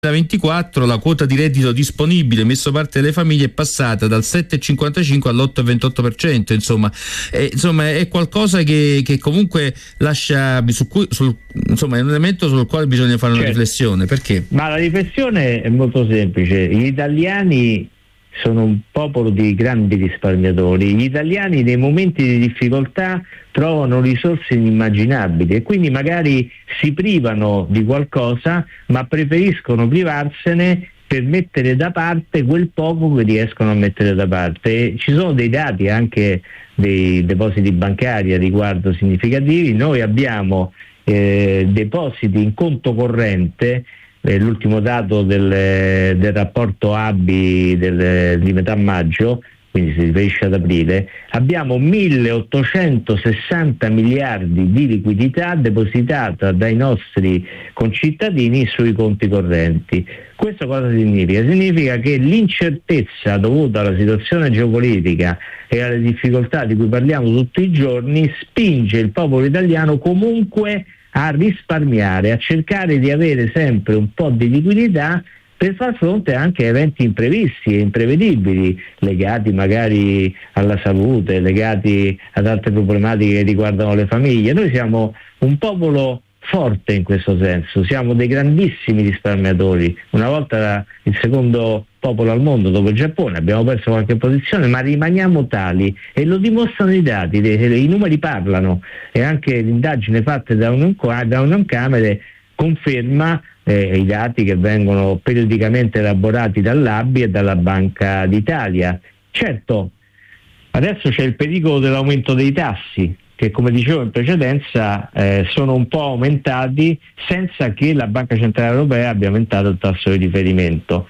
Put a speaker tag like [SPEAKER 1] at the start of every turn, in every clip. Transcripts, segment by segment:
[SPEAKER 1] 2024 la quota di reddito disponibile messo parte delle famiglie è passata dal 7,55 all'8,28%, insomma è qualcosa che comunque lascia insomma è un elemento sul quale bisogna fare una riflessione. Perché?
[SPEAKER 2] Ma la riflessione è molto semplice: gli italiani sono un popolo di grandi risparmiatori, gli italiani nei momenti di difficoltà trovano risorse inimmaginabili e quindi magari si privano di qualcosa, ma preferiscono privarsene per mettere da parte quel poco che riescono a mettere da parte. E ci sono dei dati anche dei depositi bancari a riguardo significativi. Noi abbiamo depositi in conto corrente. L'ultimo dato del rapporto ABI di metà maggio, quindi si riferisce ad aprile, abbiamo 1.860 miliardi di liquidità depositata dai nostri concittadini sui conti correnti. Questo cosa significa? Significa che l'incertezza dovuta alla situazione geopolitica e alle difficoltà di cui parliamo tutti i giorni spinge il popolo italiano comunque a risparmiare, a cercare di avere sempre un po' di liquidità per far fronte anche a eventi imprevisti e imprevedibili, legati magari alla salute, legati ad altre problematiche che riguardano le famiglie. Noi siamo un popolo forte in questo senso, siamo dei grandissimi risparmiatori, una volta il secondo popolo al mondo dopo il Giappone, abbiamo perso qualche posizione, ma rimaniamo tali e lo dimostrano i dati, i numeri parlano, e anche l'indagine fatta da Unioncamere conferma i dati che vengono periodicamente elaborati dall'ABI e dalla Banca d'Italia. Certo, adesso c'è il pericolo dell'aumento dei tassi, che come dicevo in precedenza sono un po' aumentati senza che la Banca Centrale Europea abbia aumentato il tasso di riferimento.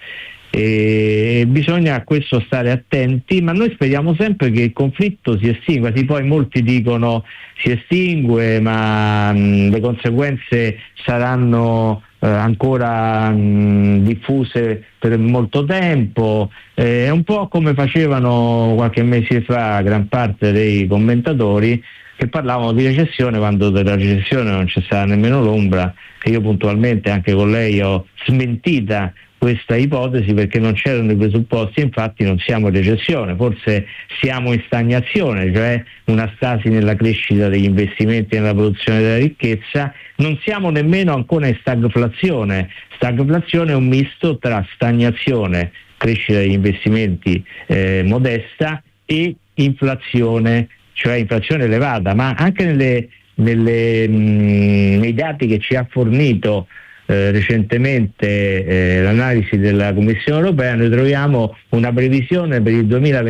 [SPEAKER 2] E bisogna a questo stare attenti, ma noi speriamo sempre che il conflitto si estingua. Poi molti dicono si estingue, ma le conseguenze saranno ancora diffuse per molto tempo. È un po' come facevano qualche mese fa gran parte dei commentatori, che parlavano di recessione quando della recessione non c'è stata nemmeno l'ombra, e io puntualmente anche con lei ho smentita questa ipotesi perché non c'erano i presupposti. Infatti non siamo in recessione, forse siamo in stagnazione, cioè una stasi nella crescita degli investimenti e nella produzione della ricchezza. Non siamo nemmeno ancora in stagflazione. Stagflazione è un misto tra stagnazione, crescita degli investimenti modesta, e inflazione, cioè inflazione elevata, ma anche nei dati che ci ha fornito recentemente l'analisi della Commissione Europea, noi troviamo una previsione per il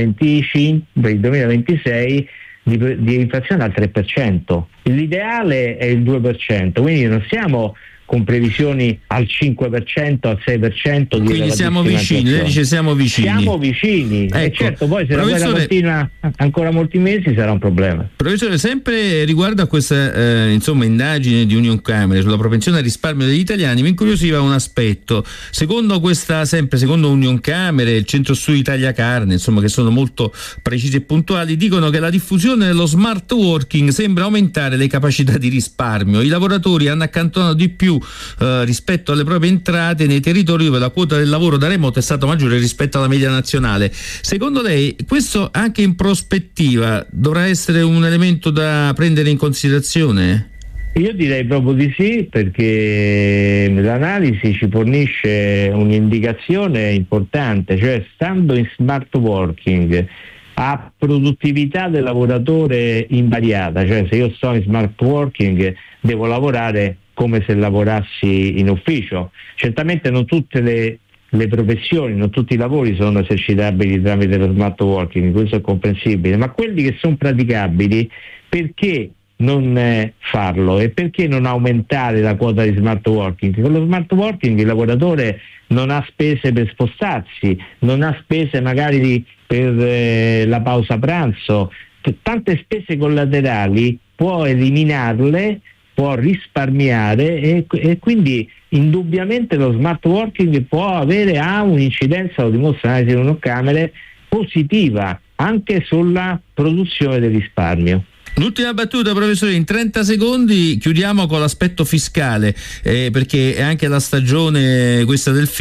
[SPEAKER 2] 2026 di inflazione al 3%. L'ideale è il 2%, quindi non siamo con previsioni al 5%, al 6% di
[SPEAKER 1] quindi siamo vicini, lei dice siamo vicini.
[SPEAKER 2] Siamo vicini, ecco. E certo, poi se la guerra continua ancora molti mesi sarà un problema.
[SPEAKER 1] Professore, sempre riguardo a questa indagine di Unioncamere sulla propensione al risparmio degli italiani, mi incuriosiva un aspetto. Secondo Unioncamere, il Centro Studi Italia Carne, che sono molto precisi e puntuali, dicono che la diffusione dello smart working sembra aumentare le capacità di risparmio. I lavoratori hanno accantonato di più rispetto alle proprie entrate nei territori dove la quota del lavoro da remoto è stata maggiore rispetto alla media nazionale. Secondo lei questo anche in prospettiva dovrà essere un elemento da prendere in considerazione?
[SPEAKER 2] Io direi proprio di sì, perché l'analisi ci fornisce un'indicazione importante, cioè stando in smart working a produttività del lavoratore invariata, cioè se io sto in smart working devo lavorare come se lavorassi in ufficio. Certamente non tutte le professioni, non tutti i lavori sono esercitabili tramite lo smart working, questo è comprensibile, ma quelli che sono praticabili, perché non farlo e perché non aumentare la quota di smart working? Con lo smart working il lavoratore non ha spese per spostarsi, non ha spese magari per la pausa pranzo, tante spese collaterali può eliminarle, può risparmiare e quindi indubbiamente lo smart working ha un'incidenza, lo dimostra l'analisi di Unioncamere, positiva anche sulla produzione del risparmio.
[SPEAKER 1] L'ultima battuta, professore, in 30 secondi chiudiamo con l'aspetto fiscale, perché è anche la stagione questa del